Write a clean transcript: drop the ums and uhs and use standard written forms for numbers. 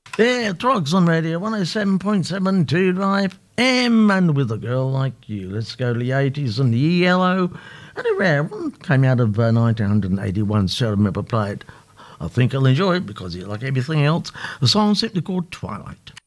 Yeah, Trogs on Radio 107.7 Drive M, and With a Girl Like You. Let's go to the 80s and the Yellow. And a rare one came out of 1981. So I remember play it. I think I'll enjoy it because, like everything else, the song simply called Twilight.